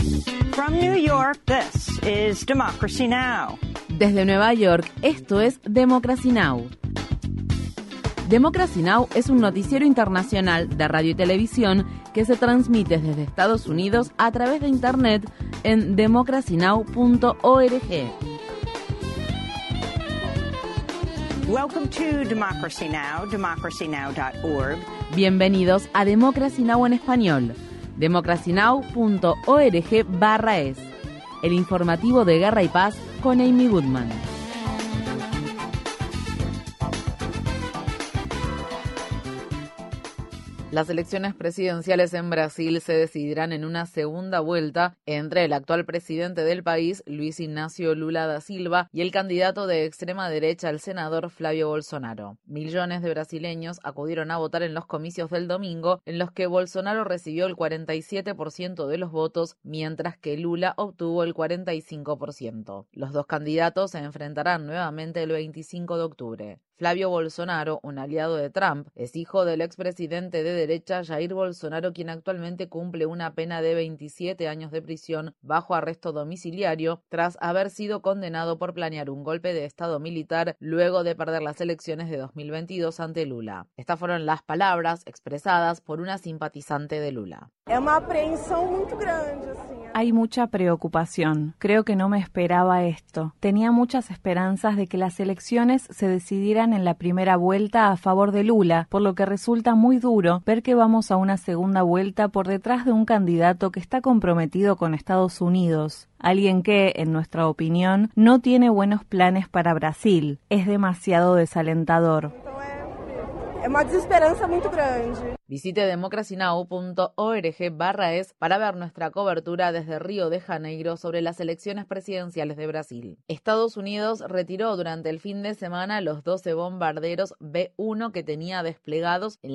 From New York, this is Democracy Now! Desde Nueva York, esto es Democracy Now! Democracy Now! Es un noticiero internacional de radio y televisión que se transmite desde Estados Unidos a través de Internet en democracynow.org. Welcome to Democracy Now!, democracynow.org. Bienvenidos a Democracy Now! En español, democracynow.org/es, el informativo de Guerra y Paz con Amy Goodman. Las elecciones presidenciales en Brasil se decidirán en una segunda vuelta entre el actual presidente del país, Luiz Inácio Lula da Silva, y el candidato de extrema derecha, el senador Flávio Bolsonaro. Millones de brasileños acudieron a votar en los comicios del domingo, en los que Bolsonaro recibió el 47% de los votos, mientras que Lula obtuvo el 45%. Los dos candidatos se enfrentarán nuevamente el 25 de octubre. Flávio Bolsonaro, un aliado de Trump, es hijo del expresidente de derecha Jair Bolsonaro, quien actualmente cumple una pena de 27 años de prisión bajo arresto domiciliario tras haber sido condenado por planear un golpe de estado militar luego de perder las elecciones de 2022 ante Lula. Estas fueron las palabras expresadas por una simpatizante de Lula. Hay mucha preocupación. Creo que no me esperaba esto. Tenía muchas esperanzas de que las elecciones se decidieran en la primera vuelta a favor de Lula, por lo que resulta muy duro ver que vamos a una segunda vuelta por detrás de un candidato que está comprometido con Estados Unidos. Alguien que, en nuestra opinión, no tiene buenos planes para Brasil. Es demasiado desalentador. Visite democracynow.org/es para ver nuestra cobertura desde Río de Janeiro sobre las elecciones presidenciales de Brasil. Estados Unidos retiró durante el fin de semana los 12 bombarderos B-1 que tenía desplegados en